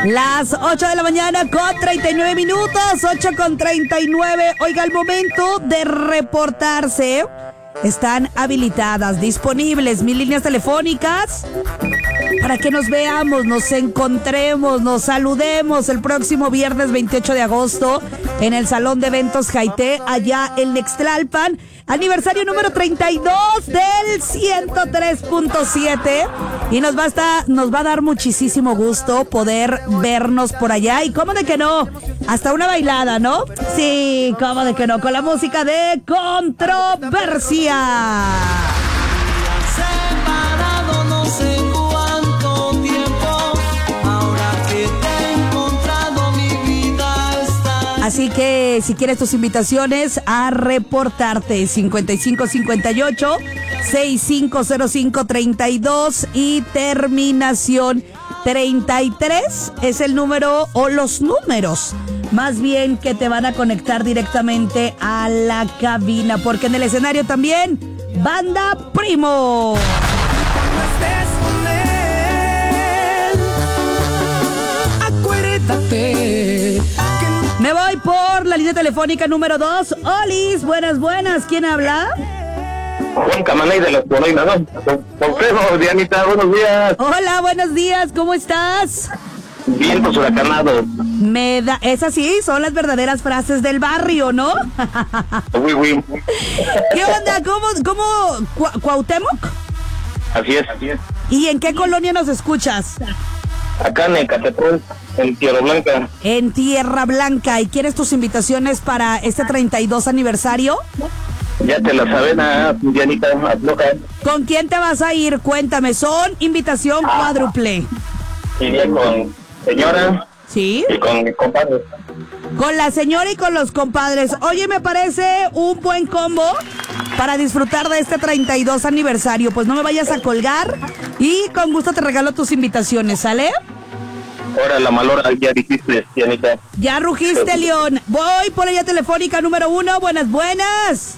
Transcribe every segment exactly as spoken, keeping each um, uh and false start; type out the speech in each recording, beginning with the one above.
Las ocho de la mañana con treinta y nueve minutos, ocho con treinta y nueve. Oiga, el momento de reportarse. Están habilitadas, disponibles mis líneas telefónicas para que nos veamos, nos encontremos, nos saludemos el próximo viernes veintiocho de agosto en el Salón de Eventos Jaité, allá en Nextlalpan. Aniversario número treinta y dos del ciento tres punto siete. Y nos va, a estar, nos va a dar muchísimo gusto poder vernos por allá. Y cómo de que no, hasta una bailada, ¿no? Sí, cómo de que no, con la música de Controversia. Separado no sé cuánto tiempo, ahora que te he encontrado mi vida está. Así que si quieres tus invitaciones a reportarte, cincuenta y cinco cincuenta y ocho, sesenta y cinco cero cinco treinta y dos y terminación treinta y tres es el número o los números más bien que te van a conectar directamente a la cabina, porque en el escenario también Banda Primo. Acuérdate. Me voy por la línea telefónica número dos. Olis, buenas, buenas. ¿Quién habla? Juan Camaney de las Coloinas, ¿no? Consejo, Dianita, buenos días. Hola, buenos días. ¿Cómo estás? Vientos huracanados. Me da, es así, son las verdaderas frases del barrio, ¿no? Uy, uy. ¿Qué onda? ¿Cómo, cómo, Cua- Cuauhtémoc? Así es, así es. ¿Y en qué colonia nos escuchas? Acá en Ecatepec, en Tierra Blanca. En Tierra Blanca. ¿Y quieres tus invitaciones para este treinta y dos aniversario? Ya te la saben, a Dianita, afloja. ¿Con quién te vas a ir? Cuéntame, son invitación cuádruple. Iría con señora ¿Sí? y con mi compadre. Con la señora y con los compadres. Oye, me parece un buen combo para disfrutar de este treinta y dos aniversario. Pues no me vayas a colgar y con gusto te regalo tus invitaciones, ¿sale? Ahora la malora, ya dijiste, Dianita. Ya rugiste, León. Voy por ella telefónica número uno. Buenas, buenas.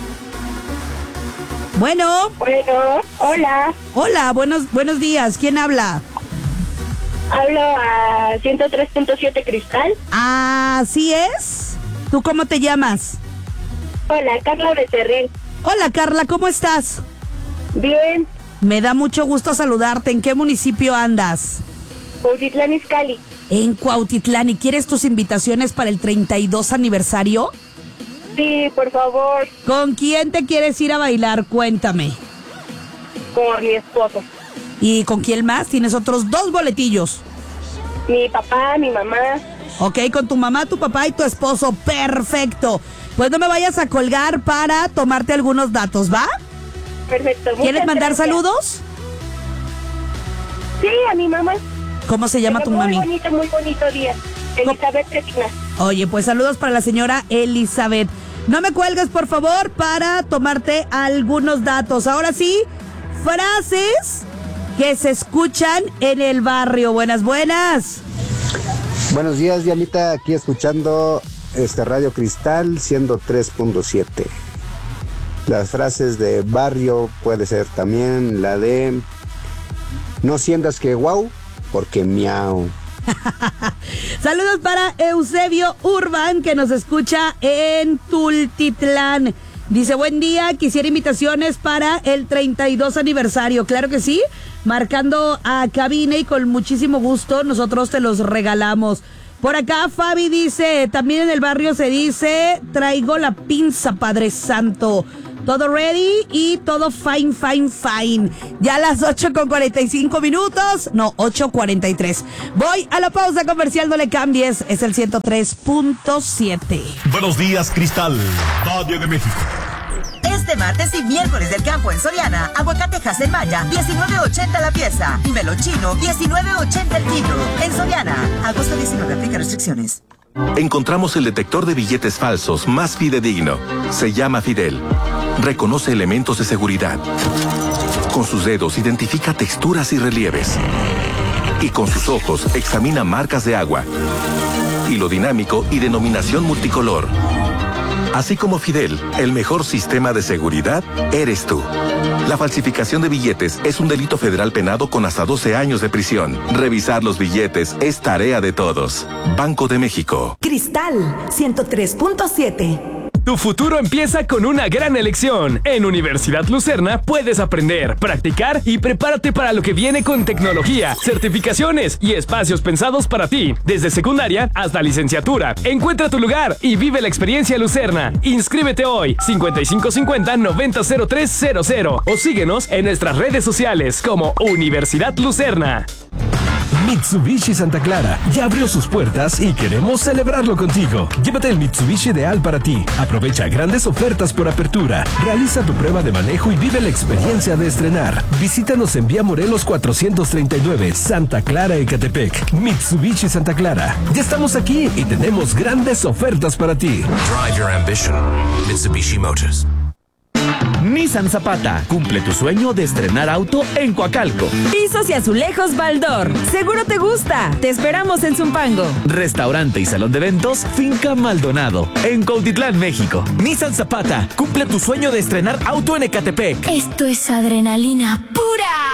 Bueno. Bueno, hola, Hola, buenos, buenos días. ¿Quién habla? hablo a ciento tres punto siete Cristal. Así es. ¿Tú cómo te llamas? Hola, Carla Becerril. Hola, Carla, ¿cómo estás? Bien, Me da mucho gusto saludarte. ¿En qué municipio andas? Cuautitlán Izcalli. En Cuautitlán. ¿Y quieres tus invitaciones para el treinta y dos aniversario? Sí, por favor, ¿Con quién te quieres ir a bailar? Cuéntame. con mi esposo. ¿Y con quién más? Tienes otros dos boletillos. Mi papá, mi mamá. Ok, con tu mamá, tu papá y tu esposo. Perfecto. Pues no me vayas a colgar para tomarte algunos datos, ¿va? Perfecto. ¿Quieres muchas mandar gracias. saludos? Sí, a mi mamá. ¿Cómo se llama tu Muy mami? bonito, muy bonito día. Elizabeth Cetina. Oye, pues saludos para la señora Elizabeth. No me cuelgues, por favor, para tomarte algunos datos. Ahora sí, frases que se escuchan en el barrio. Buenas, buenas. Buenos días, Dianita, aquí escuchando este Radio Cristal ciento tres punto siete. Las frases de barrio puede ser también la de no sientas que guau, porque miau. Saludos para Eusebio Urban, que nos escucha en Tultitlán. Dice, buen día, quisiera invitaciones para el treinta y dos aniversario. Claro que sí, marcando a cabina y con muchísimo gusto nosotros te los regalamos. Por acá Fabi dice, también en el barrio se dice, traigo la pinza, Padre Santo. Todo ready y todo fine, fine, fine. Ya a las ocho con cuarenta y cinco minutos. No, ocho cuarenta y tres. Voy a la pausa comercial, no le cambies. Es el ciento tres punto siete. Buenos días, Cristal, Radio de México. Este martes y miércoles del campo en Soriana, aguacatejas en Maya, diecinueve ochenta la pieza. Y melochino, diecinueve ochenta el kilo. En Soriana, agosto diecinueve, aplica restricciones. Encontramos el detector de billetes falsos más fidedigno. Se llama Fidel. Reconoce elementos de seguridad. Con sus dedos identifica texturas y relieves. Y con sus ojos examina marcas de agua. Hilo dinámico y denominación multicolor. Así como Fidel, el mejor sistema de seguridad eres tú. La falsificación de billetes es un delito federal penado con hasta doce años de prisión. Revisar los billetes es tarea de todos. Banco de México. Cristal ciento tres punto siete. Tu futuro empieza con una gran elección. En Universidad Lucerna puedes aprender, practicar y prepárate para lo que viene con tecnología, certificaciones y espacios pensados para ti. Desde secundaria hasta licenciatura. Encuentra tu lugar y vive la experiencia Lucerna. Inscríbete hoy, cincuenta y cinco cincuenta noventa cero tres cero cero, o síguenos en nuestras redes sociales como Universidad Lucerna. Mitsubishi Santa Clara ya abrió sus puertas y queremos celebrarlo contigo. Llévate el Mitsubishi ideal para ti. Aprovecha grandes ofertas por apertura. Realiza tu prueba de manejo y vive la experiencia de estrenar. Visítanos en Vía Morelos cuatrocientos treinta y nueve, Santa Clara, Ecatepec. Mitsubishi Santa Clara. Ya estamos aquí y tenemos grandes ofertas para ti. Drive your ambition. Mitsubishi Motors. Nissan Zapata, cumple tu sueño de estrenar auto en Coacalco. Pisos y azulejos Baldor, seguro te gusta, te esperamos en Zumpango. Restaurante y salón de eventos Finca Maldonado, en Cuautitlán, México. Nissan Zapata, cumple tu sueño de estrenar auto en Ecatepec. Esto es adrenalina pura.